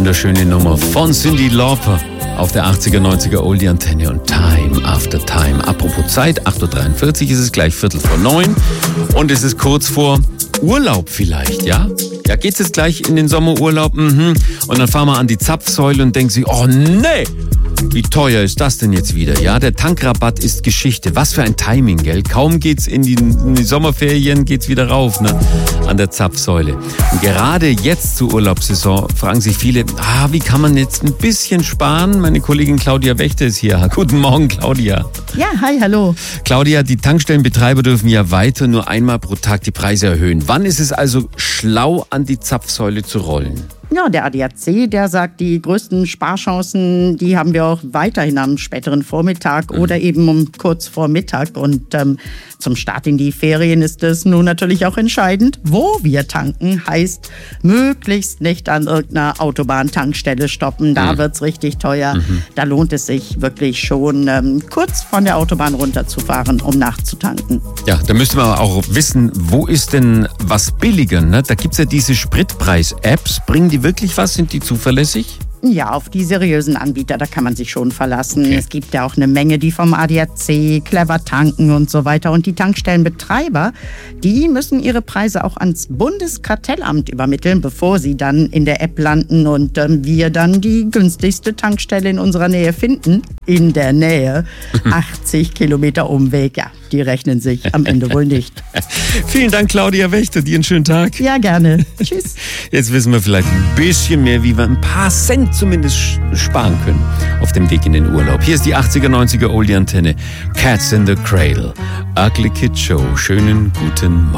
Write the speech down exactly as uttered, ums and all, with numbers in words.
wunderschöne Nummer von Cyndi Lauper auf der achtziger, neunziger Oldie Antenne und Time After Time. Apropos Zeit, acht Uhr dreiundvierzig ist es gleich Viertel vor neun und es ist kurz vor Urlaub vielleicht, ja? Ja, geht's jetzt gleich in den Sommerurlaub? Mhm. Und dann fahren wir an die Zapfsäule und denken sich, oh nee, wie teuer ist das denn jetzt wieder? Ja, der Tankrabatt ist Geschichte. Was für ein Timing, gell? Kaum geht's in die, in die Sommerferien, geht's wieder rauf, ne? An der Zapfsäule. Und gerade jetzt zur Urlaubssaison fragen sich viele, ah, wie kann man jetzt ein bisschen sparen? Meine Kollegin Claudia Wächter ist hier. Guten Morgen, Claudia. Ja, hi, hallo. Claudia, die Tankstellenbetreiber dürfen ja weiter nur einmal pro Tag die Preise erhöhen. Wann ist es also schlau, an die Zapfsäule zu rollen? Ja, der A D A C, der sagt, die größten Sparchancen, die haben wir auch weiterhin am späteren Vormittag mhm. oder eben um kurz vor Mittag. Und ähm, zum Start in die Ferien ist es nun natürlich auch entscheidend, wo wir tanken. Heißt, möglichst nicht an irgendeiner Autobahntankstelle stoppen. Da mhm. wird's richtig teuer. Mhm. Da lohnt es sich wirklich schon, ähm, kurz von der Autobahn runterzufahren, um nachzutanken. Ja, da müsste man auch wissen, wo ist denn was billiger? Ne? Da gibt's ja diese Spritpreis-Apps. Bringen die wirklich was? Sind die zuverlässig? Ja, auf die seriösen Anbieter, da kann man sich schon verlassen. Okay. Es gibt ja auch eine Menge, die vom A D A C, Clever Tanken und so weiter. Und die Tankstellenbetreiber, die müssen ihre Preise auch ans Bundeskartellamt übermitteln, bevor sie dann in der App landen und ähm, wir dann die günstigste Tankstelle in unserer Nähe finden. In der Nähe. achtzig Kilometer Umweg, ja, die rechnen sich am Ende wohl nicht. Vielen Dank, Claudia Wächter. Dir einen schönen Tag. Ja, gerne. Tschüss. Jetzt wissen wir vielleicht ein bisschen mehr, wie wir ein paar Cent zumindest sparen können auf dem Weg in den Urlaub. Hier ist die achtziger, neunziger Oldie Antenne. Cats in the Cradle. Ugly Kid Show. Schönen guten Morgen.